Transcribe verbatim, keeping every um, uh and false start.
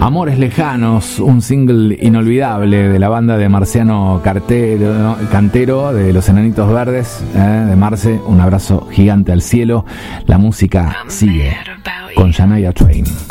Amores Lejanos, un single inolvidable de la banda de Marciano Cartero, Cantero, de Los Enanitos Verdes, eh, de Marce. Un abrazo gigante al cielo. La música sigue con Shania Twain.